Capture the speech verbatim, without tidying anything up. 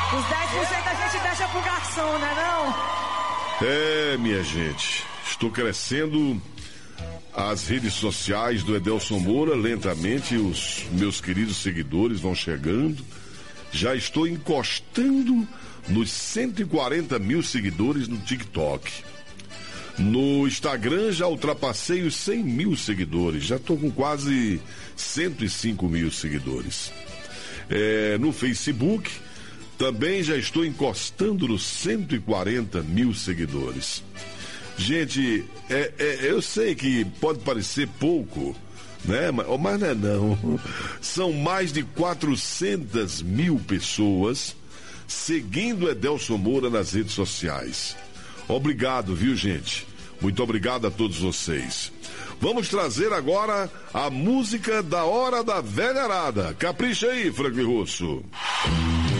Os dez por cento a gente deixa pro garçom, né não? É, minha gente, estou crescendo as redes sociais do Edelson Moura, lentamente os meus queridos seguidores vão chegando. Já estou encostando nos cento e quarenta mil seguidores no TikTok. No Instagram já ultrapassei os cem mil seguidores, já estou com quase cento e cinco mil seguidores. É, no Facebook também já estou encostando nos cento e quarenta mil seguidores. Gente, é, é, eu sei que pode parecer pouco, né? Mas, mas não é não. São mais de quatrocentas mil pessoas seguindo Edelson Moura nas redes sociais. Obrigado, viu, gente? Muito obrigado a todos vocês. Vamos trazer agora a música da Hora da Velharada. Capricha aí, Franklin Russo.